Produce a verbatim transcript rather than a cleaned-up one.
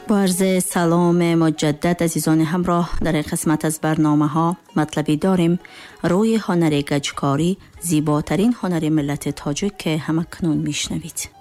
با عرض سلام مجدد عزیزان همراه، در این قسمت از برنامه ها مطلبی داریم روی هنر گچکاری، زیباترین هنر ملت تاجیک که همکنون میشنوید.